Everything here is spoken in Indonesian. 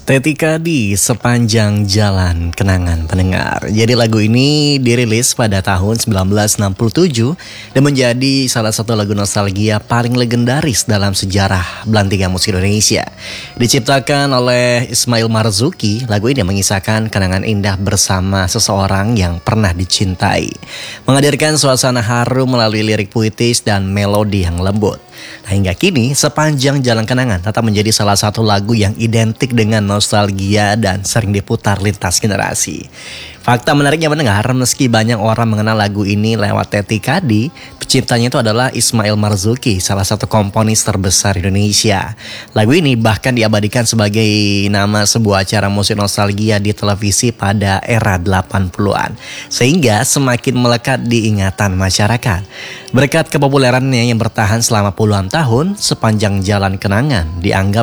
Tetika di sepanjang jalan kenangan pendengar. Jadi lagu ini dirilis pada tahun 1967 dan menjadi salah satu lagu nostalgia paling legendaris dalam sejarah belantika musik Indonesia. Diciptakan oleh Ismail Marzuki, lagu ini mengisahkan kenangan indah bersama seseorang yang pernah dicintai. Menghadirkan suasana harum melalui lirik puitis dan melodi yang lembut. Nah, hingga kini sepanjang jalan kenangan tetap menjadi salah satu lagu yang identik dengan nostalgia dan sering diputar lintas generasi. Fakta menariknya mendengar, meski banyak orang mengenal lagu ini lewat Tetika Di, penciptanya itu adalah Ismail Marzuki, salah satu komponis terbesar Indonesia. Lagu ini bahkan diabadikan sebagai nama sebuah acara musik nostalgia di televisi pada era 80-an, sehingga semakin melekat di ingatan masyarakat. Berkat kepopulerannya yang bertahan selama puluhan tahun, sepanjang jalan kenangan dianggap